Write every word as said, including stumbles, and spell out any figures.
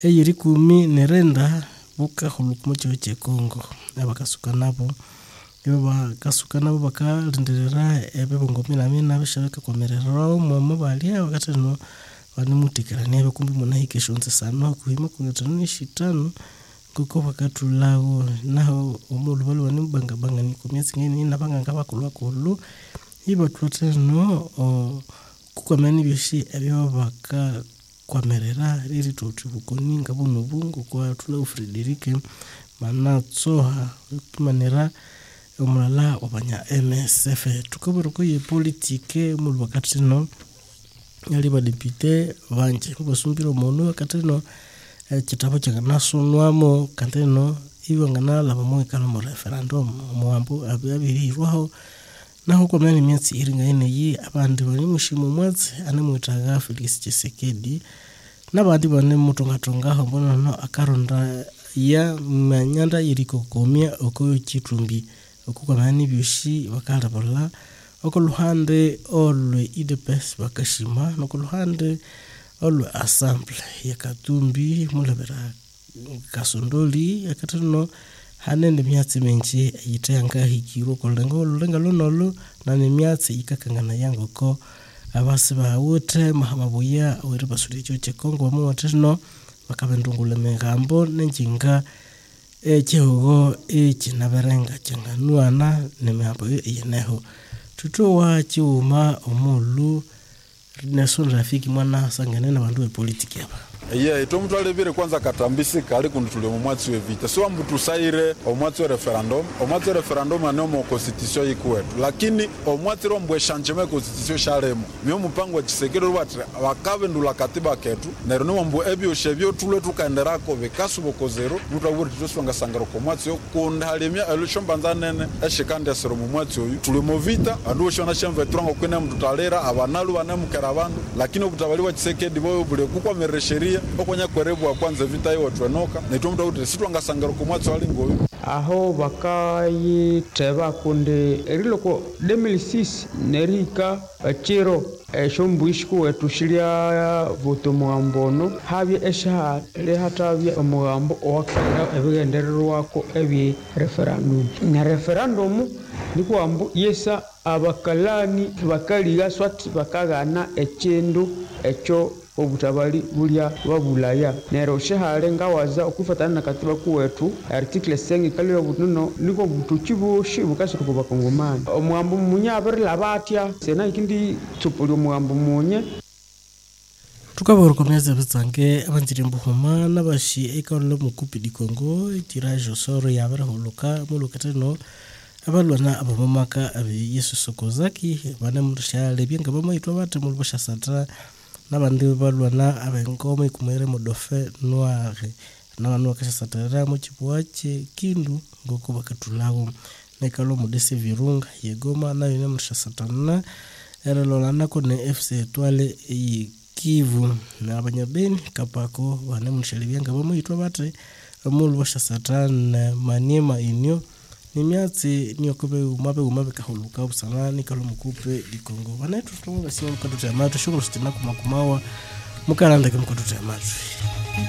eyiri kumi nerenda buka hulukumo chiho che Kongo abakasuka nabo ibo bakasuka nabo bakalindirira ebibongo mina mina bishaka komerero mu bali wakati no bani mutikirani ebe kumbi munahike shonze sana kuhima kungatani shitano kuko bakatulawo naho umulu bali bani banga banga ni kumyezi ngeni nabanga ngabakulwa kulu ibo twateno kukwamani bishi ebyo baka kwamerera riri tutu bukoninga buno bungu kwa tula Frederike manatsoha kumanera omulala obanya M S F tukoburuko ye politique mu wakati no yali ba député banje kubosumbiro mono wakati no kitabo cha nasunwamo kanteno ibo ngana la bamwe kana mu referendum muambo abiri roho naho kwa mani myatsi iringa ine yi abandi bali mushimo mwatsi anemwitaga Felix Tshisekedi nabandi bane mutongatonga ho bona no akaronda ya manyanda iriko komia oko chitumbi oko kwa mani bishi wakala bola oko luhande olwe I D P S bakashima no luhande olwe assemble ya Katumbi mulabera kasondoli yakatano hanende myatsi menji yitanga hikiro kolengo lenga lonolo na myatsi ikakangana yango ko abasi bawote mahamabuya were basuri cyo che Kongo mu watino bakabendungule mengambo nenjinga e chehogo e chinaberenga changanuana nemabo yeneho tutowa chiuma omulu Nelson Rafiki mwana sangane na bandu be politiki aba yeah ito mtu alebire kwanza katambisika ali kundutule mu mwatsi we vita so mtu saire omwatsi referendum omwatsi referendum ane mu constitution ikwetu lakini omwatsi rombwe changement constitution shalemo myo mupango wa Tshisekedi rwati wakabendula katiba ketu na rino mbu ebyo shebyo tule tukaendera ko bekasubo ko zero mtu aburi tosonga sangaro ko mwatsi yo kundalemya election banzanene eshikande sero mu mwatsi yo tule mu vita andu shona shemve trongo kwena mtu talera abanalu banemukera abandu lakini okutabali wa Tshisekedi bo bule kukwa meresheria okonya kwerebu wa kwanza vita yo twenoka netumta uti sitwanga sangaro ko mwatsi ali ngoyo aho bakayiteba kunde eriloko deux mille six nerika achiro eshombuishku wetushiria voto mwambono habye esha le hatabye omugambo owakira ebigenderero wako ebi referendum na referendum nikwambo yesa abakalani bakaliga swat bakagana echendo echo obutabali bulya babulaya nero shehale ngawaza okufatana na katiba kuwetu article cinq kali obutuno niko butuchibo shibukasi ko bakongomani omwambo munya aberla batya sena ikindi tupuli omwambo munye tukaboro komeza bitsange abanjiri mbuhuma nabashi ekalo mukupi di Kongo tirajo soro yabara holuka mulukateno abalwana abamamaka abi Yesu Sokozaki bana mushale byenga bamayitwa bate mulubasha satra nabandi balwana abengoma ikumere modofe noire nabanu akasha satara mu chipuache kindu ngoko bakatulawo nekalo modese virunga yegoma nayo ne musha satana era lolana ko ne F C Etoile Kivu na abanyabeni kapako bane mushalibenga bamayitwa bate mulu basha satana Maniema inyo ni myatsi niyokobe umabe umabe kahuluka usalani kalo mukupe di Kongo banetu tumo basimo mukadu tamatu shukuru sitina kumakumawa mukaranda ke mukadu tamatu